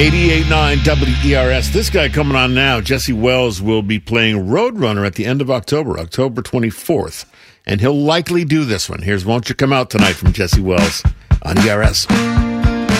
88.9 WERS. This guy coming on now, Jesse Wells, will be playing Roadrunner at the end of October, October 24th. And he'll likely do this one. Here's Won't You Come Out Tonight from Jesse Wells on ERS.